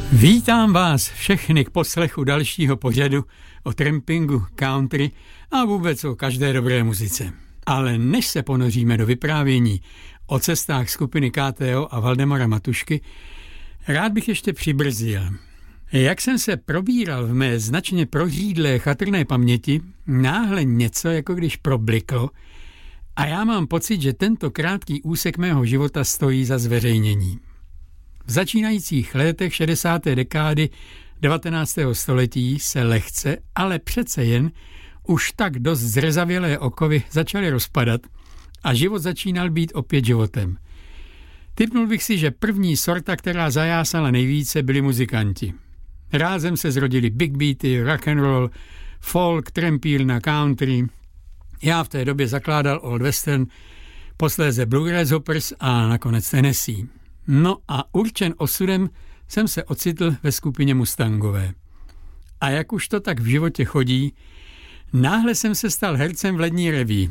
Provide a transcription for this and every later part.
Vítám vás všechny k poslechu dalšího pořadu o trampingu, country a vůbec o každé dobré muzice. Ale než se ponoříme do vyprávění o cestách skupiny KTO a Valdemara Matušky, rád bych ještě přibrzdil. Jak jsem se probíral v mé značně prořídlé chatrné paměti, náhle něco jako když probliklo a já mám pocit, že tento krátký úsek mého života stojí za zveřejnění. V začínajících letech 60. dekády 19. století se lehce, ale přece jen už tak dost zrezavělé okovy začaly rozpadat a život začínal být opět životem. Tipnul bych si, že první sorta, která zajásala nejvíce, byli muzikanti. Rázem se zrodili big beaty, rock and roll, folk, trampírna, country. Já v té době zakládal Old Western, posléze Bluegrass Hoppers a nakonec Tennessee. No a určen osudem jsem se ocitl ve skupině Mustangové. A jak už to tak v životě chodí, náhle jsem se stal hercem v lední reví.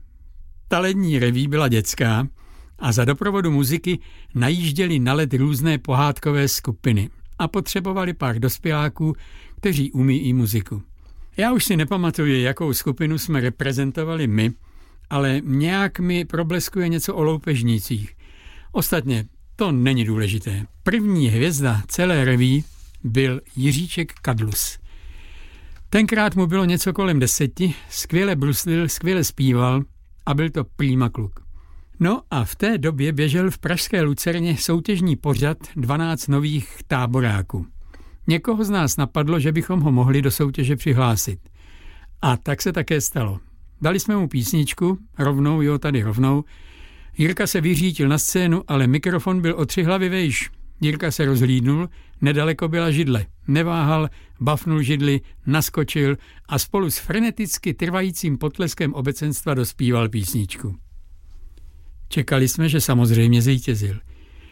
Ta lední reví byla dětská a za doprovodu muziky najížděli na led různé pohádkové skupiny a potřebovali pár dospěláků, kteří umí i muziku. Já už si nepamatuji, jakou skupinu jsme reprezentovali my, ale nějak mi probleskuje něco o loupežnících. Ostatně to není důležité. První hvězda celé reví byl Jiříček Kadlus. Tenkrát mu bylo něco kolem 10, skvěle bruslil, skvěle zpíval a byl to prýma kluk. No a v té době běžel v pražské Lucerně soutěžní pořad 12 nových táboráků. Někoho z nás napadlo, že bychom ho mohli do soutěže přihlásit. A tak se také stalo. Dali jsme mu písničku, rovnou. Jirka se vyřítil na scénu, ale mikrofon byl o 3 hlavy vejš. Jirka se rozhlídnul, nedaleko byla židle. Neváhal, bafnul židli, naskočil a spolu s freneticky trvajícím potleskem obecenstva dospíval písničku. Čekali jsme, že samozřejmě zvítězil.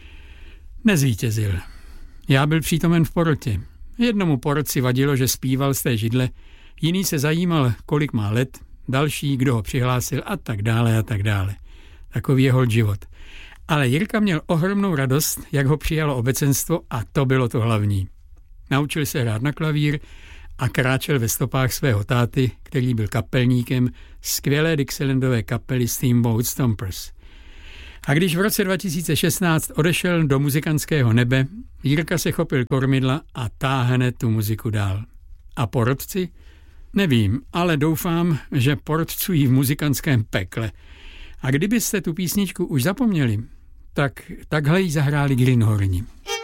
Nezvítězil. Já byl přítomen v porotě. Jednomu porotci vadilo, že zpíval z té židle, jiný se zajímal, kolik má let, další, kdo ho přihlásil a tak dále a tak dále. Takový je holt život. Ale Jirka měl ohromnou radost, jak ho přijalo obecenstvo a to bylo to hlavní. Naučil se hrát na klavír a kráčel ve stopách svého táty, který byl kapelníkem skvělé Dixielandové kapely Steamboat Stompers. A když v roce 2016 odešel do muzikantského nebe, Jirka se chopil kormidla a táhne tu muziku dál. A porotci? Nevím, ale doufám, že porotcují v muzikantském pekle. A kdybyste tu písničku už zapomněli, tak takhle ji zahráli Greenhorni.